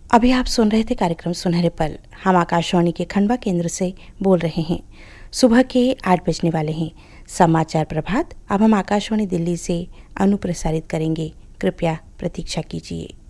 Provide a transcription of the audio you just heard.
अभी आप सुन रहे थे कार्यक्रम सुनहरे पल। हम आकाशवाणी के खंडवा केंद्र से बोल रहे हैं। सुबह के 8 बजने वाले हैं। समाचार प्रभात अब हम आकाशवाणी दिल्ली से अनुप्रसारित करेंगे। कृपया प्रतीक्षा कीजिए।